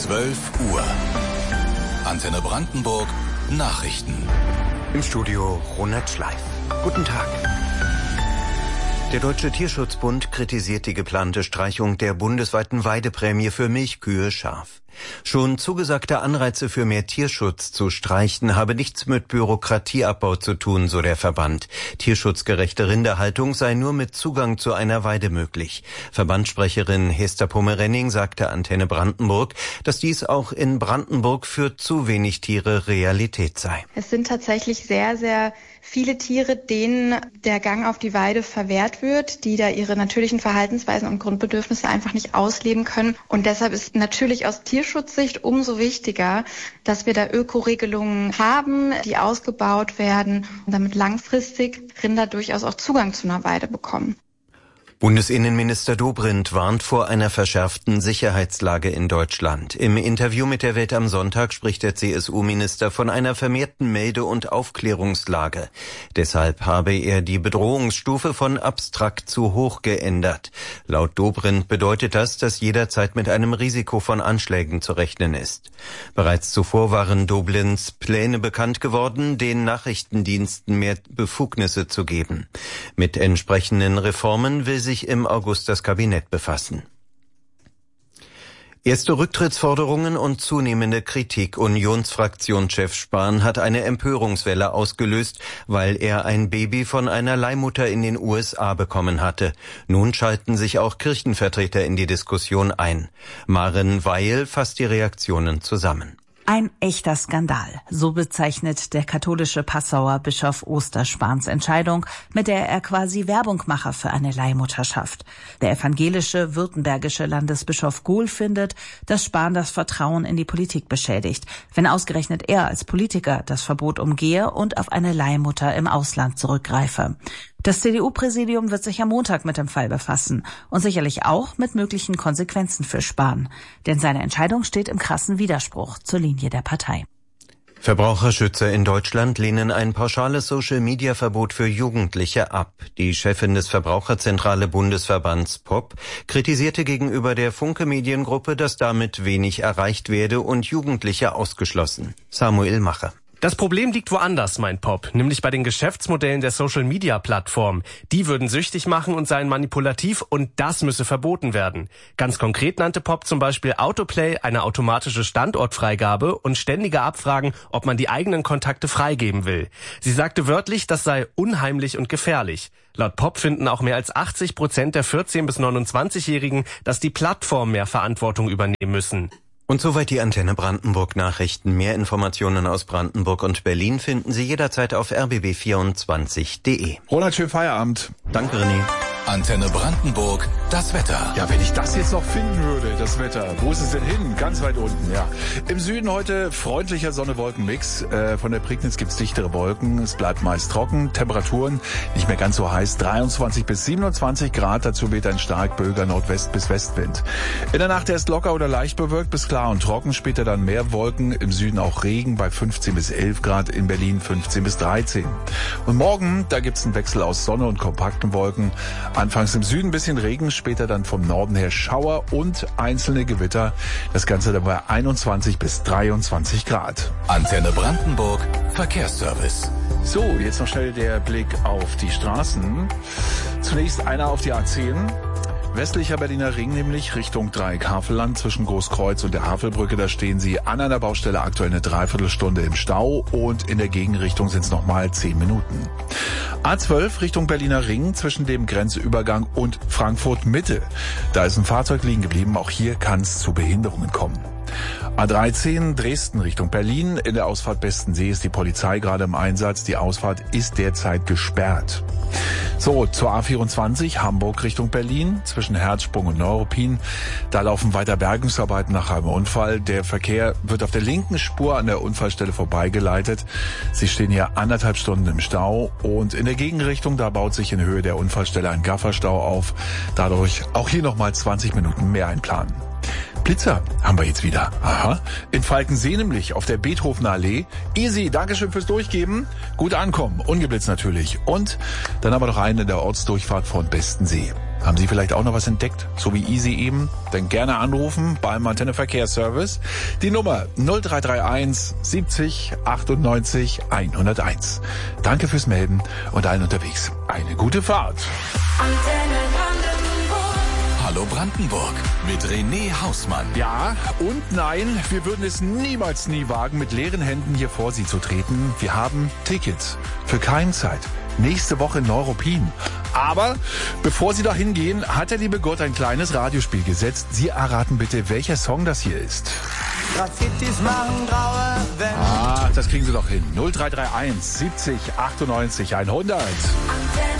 12 Uhr. Antenne Brandenburg Nachrichten. Im Studio Ronald Schleif. Guten Tag. Der Deutsche Tierschutzbund kritisiert die geplante Streichung der bundesweiten Weideprämie für Milchkühe scharf. Schon zugesagte Anreize für mehr Tierschutz zu streichen habe nichts mit Bürokratieabbau zu tun, so der Verband. Tierschutzgerechte Rinderhaltung sei nur mit Zugang zu einer Weide möglich. Verbandssprecherin Hester Pomerenning sagte Antenne Brandenburg, dass dies auch in Brandenburg für zu wenig Tiere Realität sei. Es sind tatsächlich sehr, sehr viele Tiere, denen der Gang auf die Weide verwehrt wird, die da ihre natürlichen Verhaltensweisen und Grundbedürfnisse einfach nicht ausleben können. Und deshalb ist natürlich aus Tierschutzsicht umso wichtiger, dass wir da Ökoregelungen haben, die ausgebaut werden und damit langfristig Rinder durchaus auch Zugang zu einer Weide bekommen. Bundesinnenminister Dobrindt warnt vor einer verschärften Sicherheitslage in Deutschland. Im Interview mit der Welt am Sonntag spricht der CSU-Minister von einer vermehrten Melde- und Aufklärungslage. Deshalb habe er die Bedrohungsstufe von abstrakt zu hoch geändert. Laut Dobrindt bedeutet das, dass jederzeit mit einem Risiko von Anschlägen zu rechnen ist. Bereits zuvor waren Dobrinds Pläne bekannt geworden, den Nachrichtendiensten mehr Befugnisse zu geben. Mit entsprechenden Reformen will sich im August das Kabinett befassen. Erste Rücktrittsforderungen und zunehmende Kritik. Unionsfraktionschef Spahn hat eine Empörungswelle ausgelöst, weil er ein Baby von einer Leihmutter in den USA bekommen hatte. Nun schalten sich auch Kirchenvertreter in die Diskussion ein. Maren Weil fasst die Reaktionen zusammen. Ein echter Skandal, so bezeichnet der katholische Passauer Bischof Oster Spahns Entscheidung, mit der er quasi Werbung mache für eine Leihmutterschaft. Der evangelische württembergische Landesbischof Gohl findet, dass Spahn das Vertrauen in die Politik beschädigt, wenn ausgerechnet er als Politiker das Verbot umgehe und auf eine Leihmutter im Ausland zurückgreife. Das CDU-Präsidium wird sich am Montag mit dem Fall befassen und sicherlich auch mit möglichen Konsequenzen für Spahn. Denn seine Entscheidung steht im krassen Widerspruch zur Linie der Partei. Verbraucherschützer in Deutschland lehnen ein pauschales Social-Media-Verbot für Jugendliche ab. Die Chefin des Verbraucherzentrale Bundesverbands POP kritisierte gegenüber der Funke Mediengruppe, dass damit wenig erreicht werde und Jugendliche ausgeschlossen. Samuel Mache. Das Problem liegt woanders, meint Pop, nämlich bei den Geschäftsmodellen der Social-Media-Plattform. Die würden süchtig machen und seien manipulativ und das müsse verboten werden. Ganz konkret nannte Pop zum Beispiel Autoplay, eine automatische Standortfreigabe und ständige Abfragen, ob man die eigenen Kontakte freigeben will. Sie sagte wörtlich, das sei unheimlich und gefährlich. Laut Pop finden auch mehr als 80% der 14- bis 29-Jährigen, dass die Plattformen mehr Verantwortung übernehmen müssen. Und soweit die Antenne Brandenburg Nachrichten. Mehr Informationen aus Brandenburg und Berlin finden Sie jederzeit auf rbb24.de. Ronald, schönen Feierabend. Danke, René. Antenne Brandenburg, das Wetter. Ja, wenn ich das jetzt noch finden würde, das Wetter. Wo ist es denn hin? Ganz weit unten, ja. Im Süden heute freundlicher Sonne-Wolken-Mix. Von der Prignitz gibt's dichtere Wolken. Es bleibt meist trocken. Temperaturen nicht mehr ganz so heiß. 23 bis 27 Grad. Dazu weht ein stark böiger Nordwest- bis Westwind. In der Nacht erst locker oder leicht bewölkt bis klar und trocken. Später dann mehr Wolken. Im Süden auch Regen bei 15 bis 11 Grad. In Berlin 15 bis 13. Und morgen, da gibt's einen Wechsel aus Sonne und kompakten Wolken. Anfangs im Süden ein bisschen Regen, später dann vom Norden her Schauer und einzelne Gewitter. Das Ganze dann bei 21 bis 23 Grad. Antenne Brandenburg, Verkehrsservice. So, jetzt noch schnell der Blick auf die Straßen. Zunächst einer auf die A10. Westlicher Berliner Ring, nämlich Richtung Dreieck Havelland zwischen Großkreuz und der Havelbrücke. Da stehen Sie an einer Baustelle aktuell eine Dreiviertelstunde im Stau und in der Gegenrichtung sind es nochmal 10 Minuten. A12 Richtung Berliner Ring zwischen dem Grenzübergang und Frankfurt Mitte. Da ist ein Fahrzeug liegen geblieben. Auch hier kann es zu Behinderungen kommen. A13 Dresden Richtung Berlin. In der Ausfahrt Bestensee ist die Polizei gerade im Einsatz. Die Ausfahrt ist derzeit gesperrt. So, zur A24 Hamburg Richtung Berlin zwischen Herzsprung und Neuruppin. Da laufen weiter Bergungsarbeiten nach einem Unfall. Der Verkehr wird auf der linken Spur an der Unfallstelle vorbeigeleitet. Sie stehen hier 1,5 Stunden im Stau und in der Gegenrichtung, da baut sich in Höhe der Unfallstelle ein Gafferstau auf. Dadurch auch hier nochmal 20 Minuten mehr einplanen. Blitzer haben wir jetzt wieder. Aha. In Falkensee nämlich auf der Beethovener Allee. Easy, Dankeschön fürs Durchgeben. Gut ankommen, ungeblitzt natürlich. Und dann haben wir noch einen in der Ortsdurchfahrt von Bestensee. Haben Sie vielleicht auch noch was entdeckt, so wie Easy eben? Dann gerne anrufen beim Antenne Verkehrsservice. Die Nummer 0331 70 98 101. Danke fürs Melden und allen unterwegs eine gute Fahrt. Hallo Brandenburg mit René Hausmann. Ja und nein, wir würden es niemals nie wagen, mit leeren Händen hier vor Sie zu treten. Wir haben Tickets für Keimzeit. Nächste Woche in Neuruppin. Aber bevor Sie da hingehen, hat der liebe Gott ein kleines Radiospiel gesetzt. Sie erraten bitte, welcher Song das hier ist. Graffitis machen graue Wände. Das kriegen Sie doch hin. 0331 70 98 100.